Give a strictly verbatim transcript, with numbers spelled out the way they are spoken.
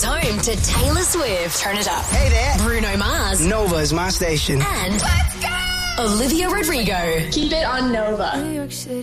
is home to Taylor Swift. Turn it up. Hey there. Bruno Mars. Nova is my station. And Olivia Rodrigo. Keep it on Nova.